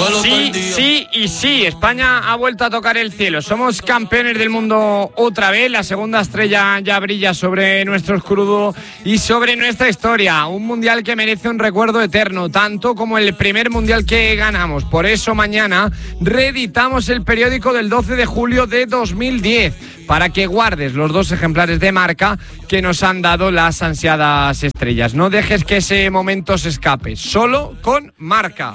Sí, sí y sí, España ha vuelto a tocar el cielo. Somos campeones del mundo otra vez. La segunda estrella ya brilla sobre nuestro escudo y sobre nuestra historia. Un mundial que merece un recuerdo eterno, tanto como el primer mundial que ganamos. Por eso mañana reeditamos el periódico del 12 de julio de 2010 para que guardes los 2 ejemplares de Marca que nos han dado las ansiadas estrellas. No dejes que ese momento se escape, solo con Marca.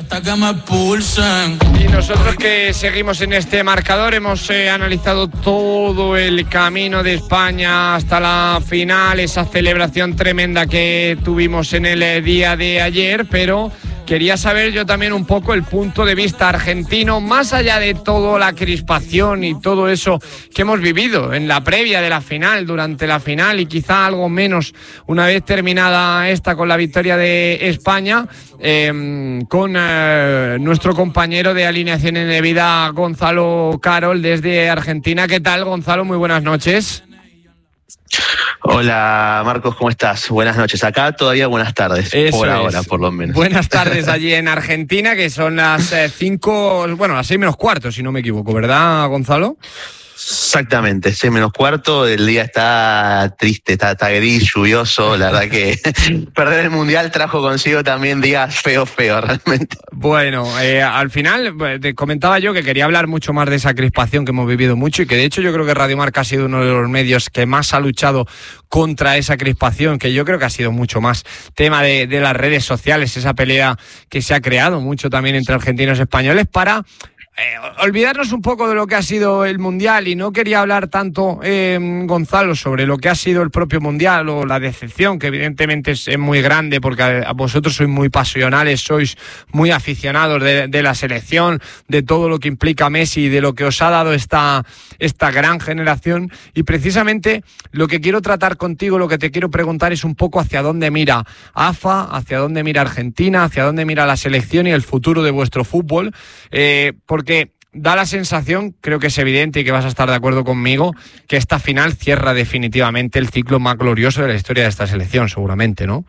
Y nosotros que seguimos en este marcador hemos analizado todo el camino de España hasta la final, esa celebración tremenda que tuvimos en el día de ayer, pero quería saber yo también un poco el punto de vista argentino, más allá de toda la crispación y todo eso que hemos vivido en la previa de la final, durante la final y quizá algo menos una vez terminada esta con la victoria de España, con nuestro compañero de alineación indebida, Gonzalo Carol, desde Argentina. ¿Qué tal, Gonzalo? Muy buenas noches. Hola Marcos, ¿cómo estás? Buenas noches. Acá todavía buenas tardes, eso por ahora por lo menos. Buenas tardes allí en Argentina, que son las 5, bueno, las 6 menos cuarto, si no me equivoco, ¿verdad, Gonzalo? Exactamente, 6 menos cuarto, el día está triste, está gris, lluvioso, la verdad que perder el Mundial trajo consigo también días feos realmente. Bueno, al final te comentaba yo que quería hablar mucho más de esa crispación que hemos vivido mucho y que de hecho yo creo que Radio Marca ha sido uno de los medios que más ha luchado contra esa crispación, que yo creo que ha sido mucho más tema de las redes sociales, esa pelea que se ha creado mucho también entre argentinos y españoles para olvidarnos un poco de lo que ha sido el Mundial. Y no quería hablar tanto, Gonzalo, sobre lo que ha sido el propio Mundial o la decepción, que evidentemente es muy grande porque a vosotros sois muy pasionales, sois muy aficionados de la selección, de todo lo que implica Messi, de lo que os ha dado esta gran generación. Y precisamente lo que quiero tratar contigo, lo que te quiero preguntar es un poco hacia dónde mira AFA, hacia dónde mira Argentina, hacia dónde mira la selección y el futuro de vuestro fútbol, porque da la sensación, creo que es evidente y que vas a estar de acuerdo conmigo, que esta final cierra definitivamente el ciclo más glorioso de la historia de esta selección, seguramente, ¿no?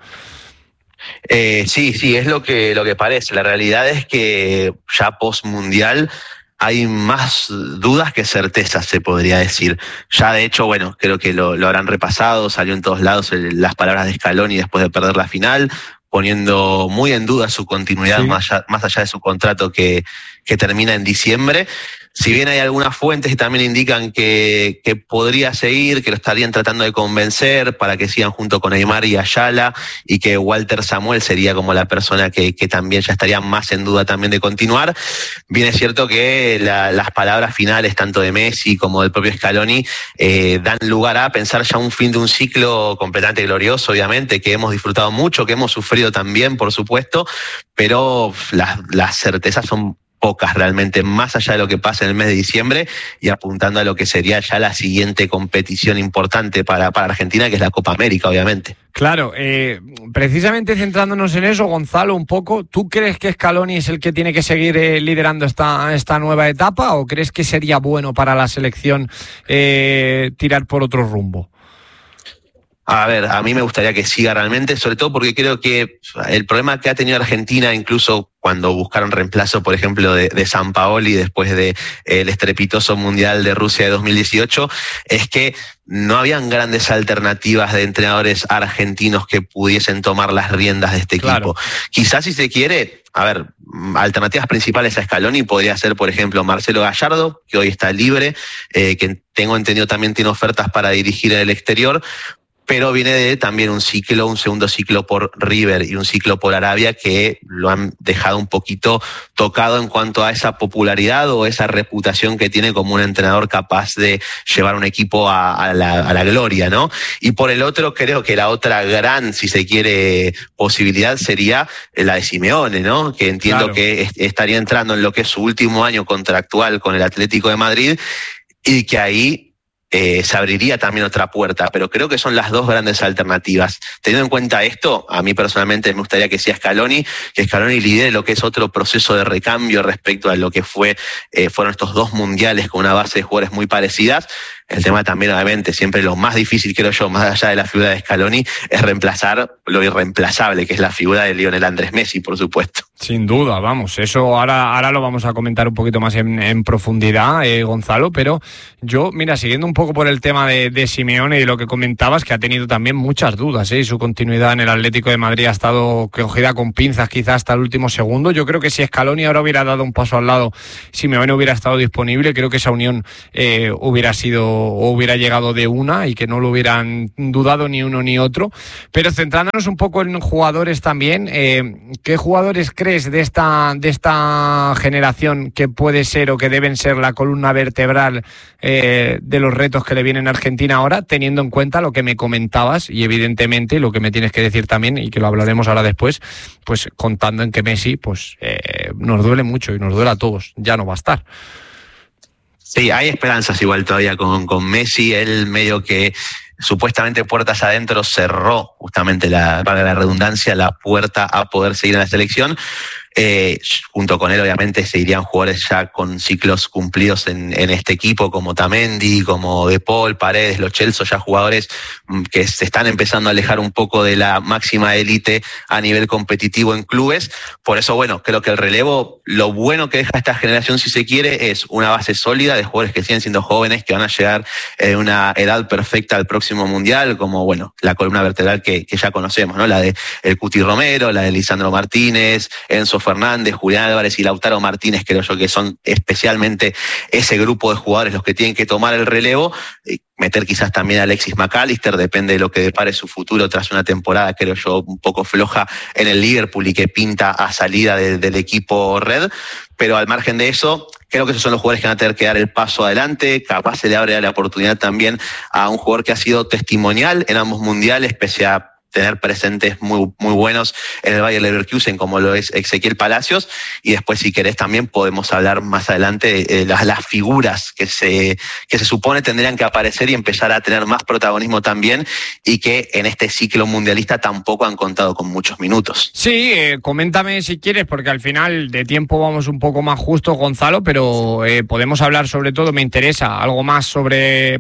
Sí, es lo que parece. La realidad es que ya post-mundial hay más dudas que certezas, se podría decir. Ya de hecho, bueno, creo que lo habrán repasado, salió en todos lados las palabras de Scaloni después de perder la final, poniendo muy en duda su continuidad, sí, más allá de su contrato que termina en diciembre. Si bien hay algunas fuentes que también indican que podría seguir, que lo estarían tratando de convencer para que sigan junto con Neymar y Ayala, y que Walter Samuel sería como la persona que también ya estaría más en duda también de continuar. Bien es cierto que las palabras finales, tanto de Messi como del propio Scaloni, dan lugar a pensar ya un fin de un ciclo completamente glorioso, obviamente, que hemos disfrutado mucho, que hemos sufrido también, por supuesto, pero las certezas son pocas realmente, más allá de lo que pasa en el mes de diciembre y apuntando a lo que sería ya la siguiente competición importante para Argentina, que es la Copa América, obviamente. Claro, precisamente centrándonos en eso, Gonzalo, un poco, ¿tú crees que Scaloni es el que tiene que seguir liderando esta nueva etapa o crees que sería bueno para la selección tirar por otro rumbo? A ver, a mí me gustaría que siga realmente, sobre todo porque creo que el problema que ha tenido Argentina, incluso cuando buscaron reemplazo, por ejemplo, de Sampaoli después del estrepitoso Mundial de Rusia de 2018, es que no habían grandes alternativas de entrenadores argentinos que pudiesen tomar las riendas de este equipo. Claro. Quizás si se quiere, a ver, alternativas principales a Scaloni podría ser, por ejemplo, Marcelo Gallardo, que hoy está libre, que tengo entendido también tiene ofertas para dirigir en el exterior, pero viene de también un segundo ciclo por River y un ciclo por Arabia que lo han dejado un poquito tocado en cuanto a esa popularidad o esa reputación que tiene como un entrenador capaz de llevar un equipo a la gloria, ¿no? Y por el otro, creo que la otra gran, si se quiere, posibilidad sería la de Simeone, ¿no? Que entiendo, claro, que estaría entrando en lo que es su último año contractual con el Atlético de Madrid y que ahí se abriría también otra puerta, pero creo que son las dos grandes alternativas. Teniendo en cuenta esto, a mí personalmente me gustaría que sea Scaloni, que Scaloni lidere lo que es otro proceso de recambio respecto a lo que fueron estos 2 mundiales con una base de jugadores muy parecidas, El tema también, obviamente, siempre lo más difícil, creo yo, más allá de la figura de Scaloni, es reemplazar lo irreemplazable, que es la figura de Lionel Andrés Messi, por supuesto. Sin duda, vamos, eso ahora lo vamos a comentar un poquito más en profundidad, Gonzalo, pero yo, mira, siguiendo un poco por el tema de Simeone y lo que comentabas, que ha tenido también muchas dudas, y su continuidad en el Atlético de Madrid ha estado cogida con pinzas quizás hasta el último segundo. Yo creo que si Scaloni ahora hubiera dado un paso al lado, Simeone hubiera estado disponible, creo que esa unión hubiera llegado de una y que no lo hubieran dudado ni uno ni otro. Pero centrándonos un poco en jugadores también, ¿qué jugadores crees de esta generación que puede ser o que deben ser la columna vertebral de los retos que le vienen a Argentina ahora, teniendo en cuenta lo que me comentabas y evidentemente lo que me tienes que decir también, y que lo hablaremos ahora después, pues contando en que Messi pues nos duele mucho y nos duele a todos, ya no va a estar? Sí, hay esperanzas igual todavía con Messi. Él medio que supuestamente puertas adentro cerró justamente, valga la redundancia, la puerta a poder seguir en la selección. Junto con él obviamente se irían jugadores ya con ciclos cumplidos en este equipo, como Otamendi, como De Paul, Paredes, Lo Celso, ya jugadores que se están empezando a alejar un poco de la máxima élite a nivel competitivo en clubes. Por eso, bueno, creo que el relevo, lo bueno que deja esta generación, si se quiere, es una base sólida de jugadores que siguen siendo jóvenes, que van a llegar en una edad perfecta al próximo Mundial, como, bueno, la columna vertebral que ya conocemos, ¿no? La de el Cuti Romero, la de Lisandro Martínez, Enzo Fernández, Julián Álvarez y Lautaro Martínez, creo yo que son especialmente ese grupo de jugadores los que tienen que tomar el relevo. Meter quizás también a Alexis McAllister, depende de lo que depare su futuro tras una temporada, creo yo, un poco floja en el Liverpool y que pinta a salida del equipo Red. Pero al margen de eso, creo que esos son los jugadores que van a tener que dar el paso adelante. Capaz se le abre la oportunidad también a un jugador que ha sido testimonial en ambos mundiales, pese a tener presentes muy buenos en el Bayer Leverkusen, como lo es Ezequiel Palacios. Y después, si querés, también podemos hablar más adelante de las figuras que se supone tendrían que aparecer y empezar a tener más protagonismo también, y que en este ciclo mundialista tampoco han contado con muchos minutos. Sí, coméntame si quieres, porque al final de tiempo vamos un poco más justos, Gonzalo, pero podemos hablar, sobre todo, me interesa algo más sobre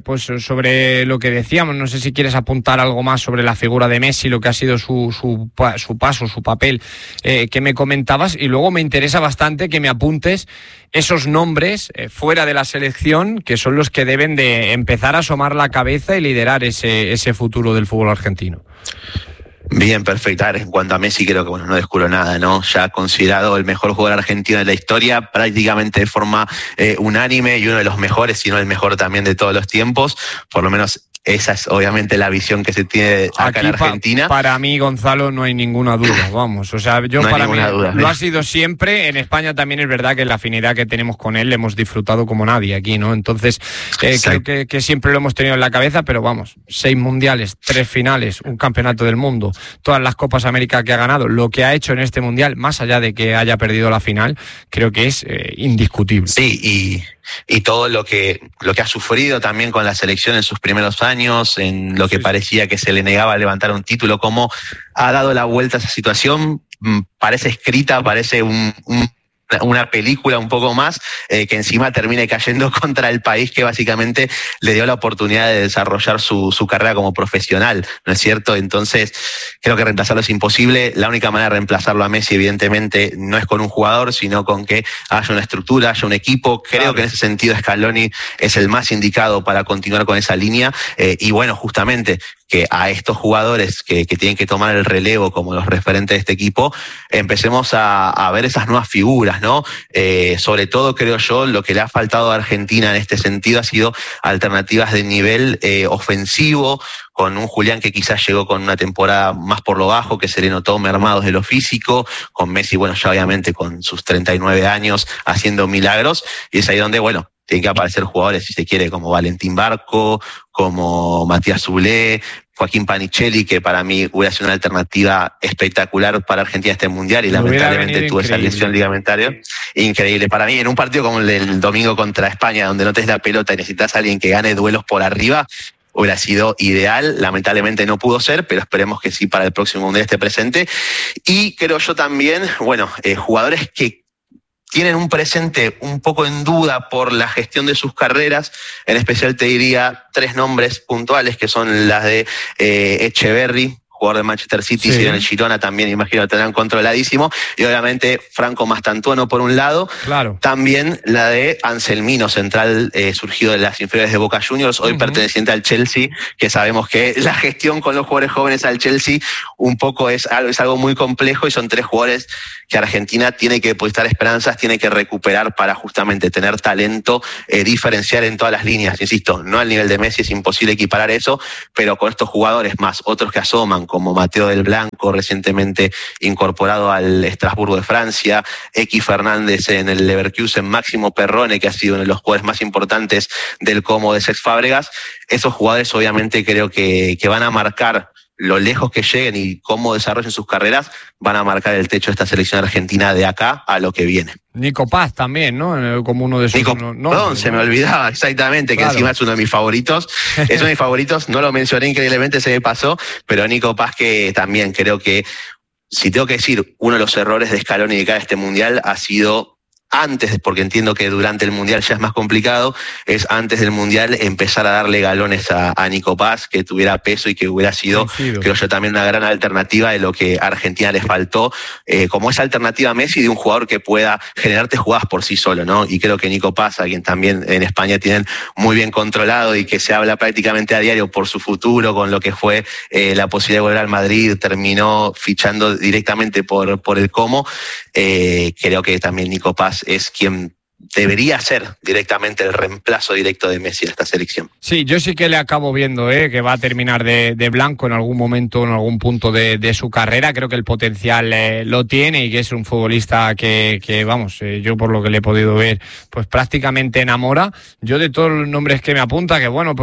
lo que decíamos. No sé si quieres apuntar algo más sobre la figura de Messi, lo que ha sido su paso, su papel que me comentabas, y luego me interesa bastante que me apuntes esos nombres fuera de la selección, que son los que deben de empezar a asomar la cabeza y liderar ese futuro del fútbol argentino. Bien, perfecto. En cuanto a Messi, creo que no descubro nada, ¿no? Ya considerado el mejor jugador argentino de la historia, prácticamente de forma unánime, y uno de los mejores, si no el mejor también de todos los tiempos. Por lo menos esa es obviamente la visión que se tiene acá en Argentina. Para mí, Gonzalo, no hay ninguna duda, vamos. O sea, yo no para mí duda, lo ha sido siempre. En España también es verdad que la afinidad que tenemos con él le hemos disfrutado como nadie aquí, ¿no? Entonces, creo que siempre lo hemos tenido en la cabeza, pero vamos, 6 mundiales, 3 finales, un campeonato del mundo, todas las Copas América que ha ganado, lo que ha hecho en este mundial, más allá de que haya perdido la final, creo que es indiscutible. Sí, y todo lo que ha sufrido también con la selección en sus primeros años, en lo que parecía que se le negaba a levantar un título, cómo ha dado la vuelta a esa situación. Parece escrita, parece una película un poco más, que encima termine cayendo contra el país que básicamente le dio la oportunidad de desarrollar su carrera como profesional, ¿no es cierto? Entonces, creo que reemplazarlo es imposible. La única manera de reemplazarlo a Messi, evidentemente, no es con un jugador, sino con que haya una estructura, haya un equipo. Creo que en ese sentido Scaloni es el más indicado para continuar con esa línea, y bueno, justamente que a estos jugadores que tienen que tomar el relevo como los referentes de este equipo, empecemos a ver esas nuevas figuras, ¿no? Sobre todo, creo yo, lo que le ha faltado a Argentina en este sentido ha sido alternativas de nivel ofensivo, con un Julián que quizás llegó con una temporada más por lo bajo, que se le notó mermados de lo físico, con Messi, bueno, ya obviamente con sus 39 años haciendo milagros, y es ahí donde, bueno, tienen que aparecer jugadores, si se quiere, como Valentín Barco, como Matías Zulé, Joaquín Panichelli, que para mí hubiera sido una alternativa espectacular para Argentina este mundial, y lamentablemente tuvo esa lesión ligamentaria. Increíble. Para mí, en un partido como el del domingo contra España, donde no tenés la pelota y necesitas a alguien que gane duelos por arriba, hubiera sido ideal. Lamentablemente no pudo ser, pero esperemos que sí para el próximo mundial esté presente. Y creo yo también, bueno, jugadores que tienen un presente un poco en duda por la gestión de sus carreras. En especial te diría 3 nombres puntuales, que son las de Echeverri, jugador de Manchester City, sí. Y en el Girona también, imagino, lo tendrán controladísimo. Y obviamente Franco Mastantuono por un lado. Claro. También la de Anselmino, central surgido de las inferiores de Boca Juniors, hoy perteneciente al Chelsea, que sabemos que la gestión con los jugadores jóvenes al Chelsea un poco es algo muy complejo, y son 3 jugadores que Argentina tiene que depositar esperanzas, tiene que recuperar para justamente tener talento diferencial en todas las líneas. Insisto, no al nivel de Messi, es imposible equiparar eso, pero con estos jugadores más otros que asoman, como Mateo del Blanco, recientemente incorporado al Estrasburgo de Francia, X Fernández en el Leverkusen, Máximo Perrone, que ha sido uno de los jugadores más importantes del Como de Cesc Fábregas. Esos jugadores obviamente creo que van a marcar lo lejos que lleguen y cómo desarrollen sus carreras, van a marcar el techo de esta selección argentina de acá a lo que viene. Nico Paz también, ¿no? Como uno de sus... Perdón, se me olvidaba, exactamente, claro. Que encima es uno de mis favoritos. Es uno de mis favoritos, no lo mencioné, increíblemente se me pasó, pero Nico Paz, que también creo que, si tengo que decir, uno de los errores de Scaloni de cara a este Mundial ha sido... antes, porque entiendo que durante el Mundial ya es más complicado, es antes del Mundial empezar a darle galones a Nico Paz, que tuviera peso y que hubiera sido, creo yo, también una gran alternativa de lo que a Argentina les faltó, como esa alternativa a Messi de un jugador que pueda generarte jugadas por sí solo, ¿no? Y creo que Nico Paz, a quien también en España tienen muy bien controlado y que se habla prácticamente a diario por su futuro, con lo que fue la posibilidad de volver al Madrid, terminó fichando directamente por el Como. Creo que también Nico Paz es quien debería ser directamente el reemplazo directo de Messi a esta selección. Sí, yo sí que le acabo viendo que va a terminar de blanco en algún momento, en algún punto de su carrera. Creo que el potencial lo tiene y que es un futbolista que vamos, yo por lo que le he podido ver, pues prácticamente enamora. Yo de todos los nombres que me apunta,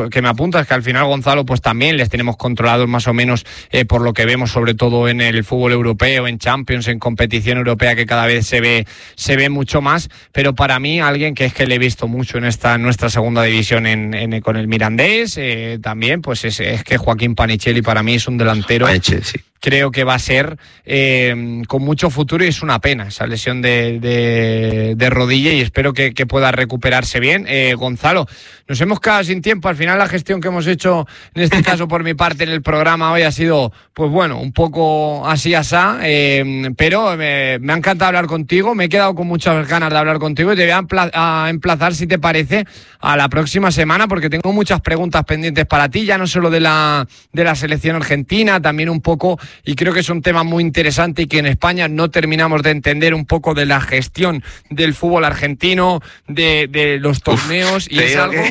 es que al final Gonzalo, pues también les tenemos controlados más o menos por lo que vemos, sobre todo en el fútbol europeo, en Champions, en competición europea, que cada vez se ve mucho más, pero para mí alguien que es que le he visto mucho en nuestra segunda división con el Mirandés, también pues es que Joaquín Panichelli para mí es un delantero. Sí. Creo que va a ser con mucho futuro, y es una pena esa lesión de rodilla, y espero que pueda recuperarse bien. Gonzalo, nos hemos quedado sin tiempo. Al final la gestión que hemos hecho, en este caso por mi parte en el programa hoy, ha sido, pues bueno, un poco asá, pero me ha encantado hablar contigo, me he quedado con muchas ganas de hablar contigo, y te voy a emplazar, si te parece, a la próxima semana, porque tengo muchas preguntas pendientes para ti, ya no solo de la selección argentina, también un poco, y creo que es un tema muy interesante y que en España no terminamos de entender, un poco de la gestión del fútbol argentino, de los torneos. Y es algo...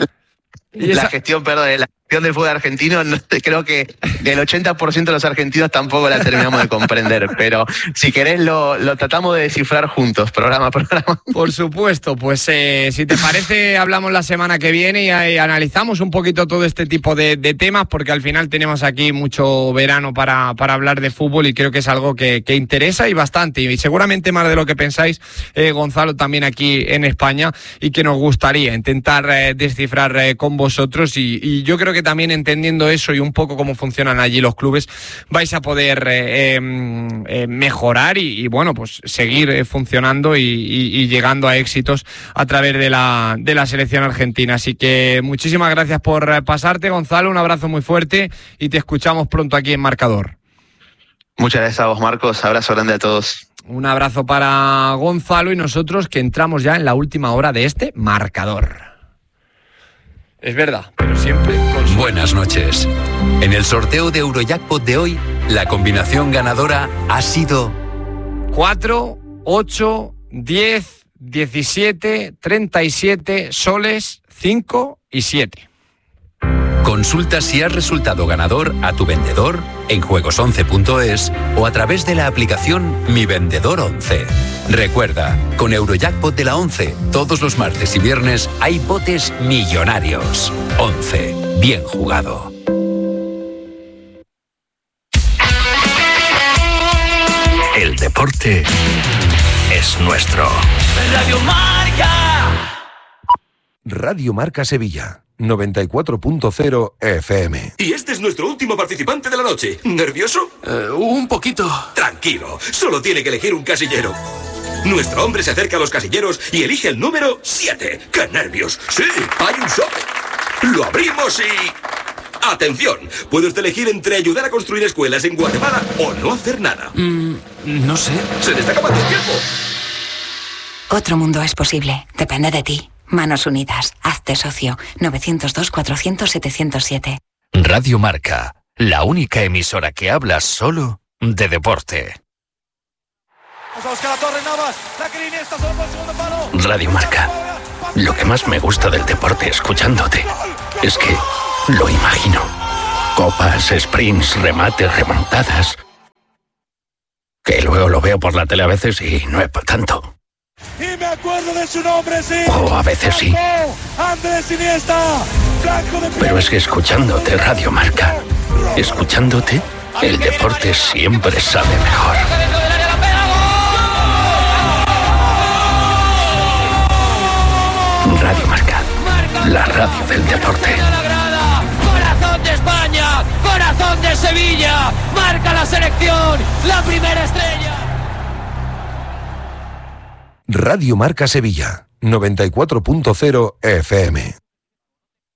La gestión del fútbol argentino, creo que el 80% de los argentinos tampoco la terminamos de comprender, pero si querés lo tratamos de descifrar juntos, programa a programa. Por supuesto, pues si te parece hablamos la semana que viene y analizamos un poquito todo este tipo de temas, porque al final tenemos aquí mucho verano para hablar de fútbol, y creo que es algo que interesa y bastante, y seguramente más de lo que pensáis, Gonzalo, también aquí en España, y que nos gustaría intentar descifrar con vosotros, y yo creo que también entendiendo eso y un poco cómo funcionan allí los clubes, vais a poder mejorar y bueno, pues seguir funcionando y llegando a éxitos a través de la selección argentina. Así que muchísimas gracias por pasarte, Gonzalo, un abrazo muy fuerte y te escuchamos pronto aquí en Marcador. Muchas gracias a vos, Marcos, abrazo grande a todos. Un abrazo para Gonzalo, y nosotros que entramos ya en la última hora de este Marcador. Es verdad, pero siempre con... Buenas noches. En el sorteo de Eurojackpot de hoy, la combinación ganadora ha sido 4, 8, 10, 17, 37, soles, 5 y 7. Consulta si has resultado ganador a tu vendedor en juegos11.es o a través de la aplicación Mi Vendedor 11. Recuerda, con Eurojackpot de la 11, todos los martes y viernes hay botes millonarios. 11. Bien jugado. El deporte es nuestro. Radio Marca. Radio Marca Sevilla. 94.0 FM. Y este es nuestro último participante de la noche. ¿Nervioso? Un poquito. Tranquilo, solo tiene que elegir un casillero. Nuestro hombre se acerca a los casilleros y elige el número 7. ¡Qué nervios! ¡Sí! ¡Hay un sobre! ¡Lo abrimos y... ¡Atención! Puede usted elegir entre ayudar a construir escuelas en Guatemala o no hacer nada. No sé. ¡Se le está acabando el tiempo! Otro mundo es posible. Depende de ti. Manos Unidas. Hazte socio. 902-400-707. Radio Marca. La única emisora que habla solo de deporte. Radio Marca. Lo que más me gusta del deporte escuchándote es que lo imagino. Copas, sprints, remates, remontadas. Que luego lo veo por la tele a veces y no es para tanto. Y me acuerdo de su nombre, sí. O a veces sí. Andrés Iniesta. Pero es que escuchándote Radio Marca, escuchándote, el deporte siempre sabe mejor. Radio Marca, la radio del deporte. Corazón de España, corazón de Sevilla, marca la selección, la primera estrella. Radio Marca Sevilla, 94.0 FM.